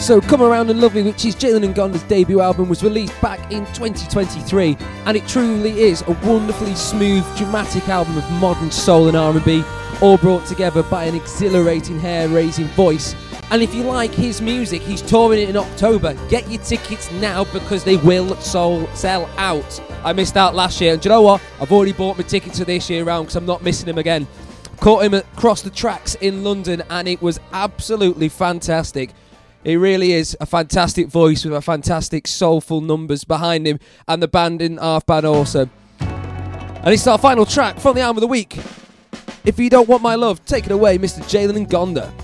So Come Around and Love Me, which is Jalen Ngonda's debut album, was released back in 2023, and it truly is a wonderfully smooth, dramatic album of modern soul and R&B, all brought together by an exhilarating, hair-raising voice. And if you like his music, he's touring it in October. Get your tickets now because they will sell out. I missed out last year, and do you know what? I've already bought my tickets for this year round because I'm not missing him again. Caught him across the tracks in London, and it was absolutely fantastic. He really is a fantastic voice with a fantastic soulful numbers behind him, and the band in half bad also. And it's our final track from the album of the week. If You Don't Want My Love, take it away, Mr. Jalen Ngonda.